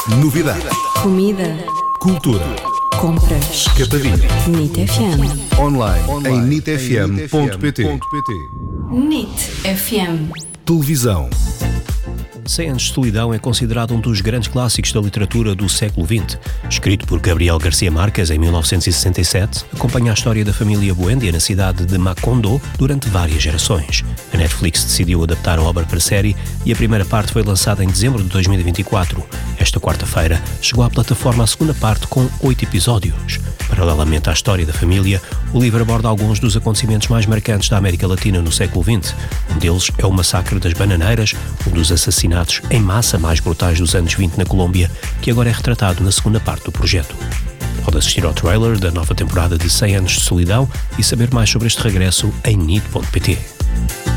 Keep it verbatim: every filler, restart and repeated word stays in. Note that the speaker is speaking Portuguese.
Novidades. Comida. Cultura. Compras. Catavina. NIT F M. Online, Online. em nit f m ponto p t. NIT F M. Televisão. cem anos de solidão é considerado um dos grandes clássicos da literatura do século vinte. Escrito por Gabriel García Márquez em mil novecentos e sessenta e sete, acompanha a história da família Buendia na cidade de Macondo durante várias gerações. A Netflix decidiu adaptar a obra para série e a primeira parte foi lançada em dezembro de dois mil e vinte e quatro. Esta quarta-feira chegou à plataforma a segunda parte com oito episódios. Paralelamente à história da família, o livro aborda alguns dos acontecimentos mais marcantes da América Latina no século vinte. Um deles é o massacre das Bananeiras, um dos assassinatos em massa mais brutais dos anos vinte na Colômbia, que agora é retratado na segunda parte do projeto. Pode assistir ao trailer da nova temporada de cem anos de solidão e saber mais sobre este regresso em nit ponto p t.